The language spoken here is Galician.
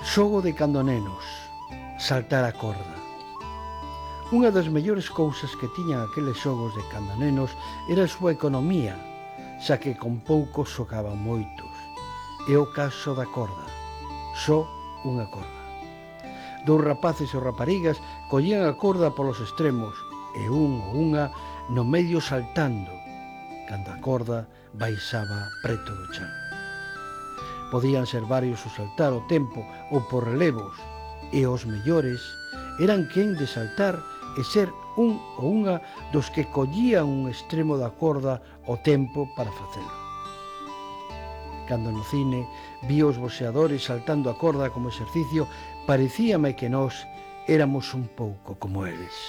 Xogo de cando nenos, saltar a corda. Unha das mellores cousas que tiñan aqueles xogos de cando nenos era a súa economía, xa que con poucos xogaban moitos. É o caso da corda, só unha corda. Dous rapaces ou raparigas collían a corda polos extremos e un ou unha no medio saltando, cando a corda baixaba preto do chan. Podían ser varios o saltar ao tempo ou por relevos, e os mellores eran quen de saltar e ser un ou unha dos que collían un extremo da corda ao tempo para facelo. Cando no cine vi os boxeadores saltando a corda como exercicio, parecíame que nós éramos un pouco como eles.